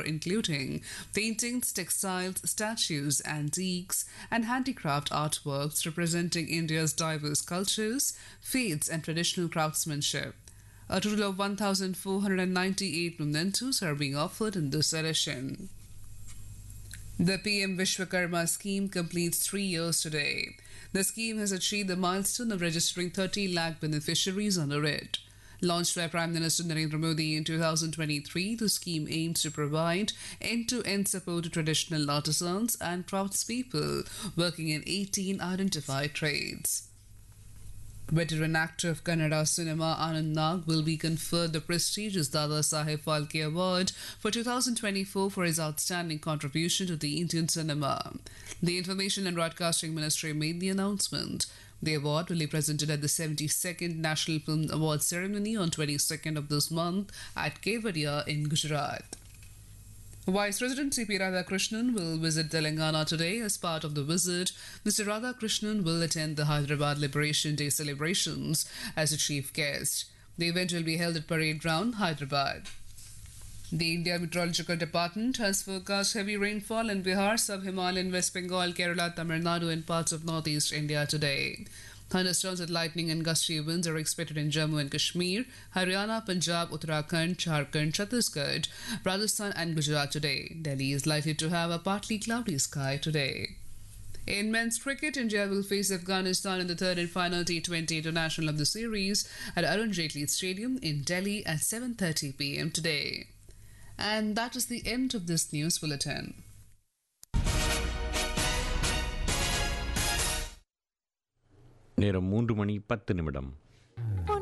including paintings, textiles, statues, antiques, and handicraft artworks representing India's diverse cultures, faiths, and traditional craftsmanship. A total of 1,498 mementos are being offered in this edition. The PM Vishwakarma scheme completes 3 years today. The scheme has achieved the milestone of registering 30 lakh beneficiaries under it. Launched by Prime Minister Narendra Modi in 2023, the scheme aims to provide end-to-end support to traditional artisans and craftspeople working in 18 identified trades. Veteran actor of Kannada cinema Anand Nag will be conferred the prestigious Dada Saheb Phalke Award for 2024 for his outstanding contribution to the Indian cinema. The Information and Broadcasting Ministry made the announcement. The award will be presented at the 72nd National Film Awards ceremony on 22nd of this month at Kevadia in Gujarat. Vice President C.P. Radhakrishnan will visit Telangana today. As part of the visit, Mr. Radhakrishnan will attend the Hyderabad Liberation Day celebrations as a chief guest. The event will be held at Parade Ground, Hyderabad. The India Meteorological Department has forecast heavy rainfall in Bihar, Sub-Himalayan, West Bengal, Kerala, Tamil Nadu and parts of northeast India today. Thunderstorms with lightning and gusty winds are expected in Jammu and Kashmir, Haryana, Punjab, Uttarakhand, Jharkhand, Chhattisgarh, Rajasthan and Gujarat today. Delhi is likely to have a partly cloudy sky today. In men's cricket, India will face Afghanistan in the third and final T20 International of the series at Arun Jaitley Stadium in Delhi at 7:30 p.m. today. And that is the end of this news bulletin. நேரம் 3 மணி 10 நிமிடம்.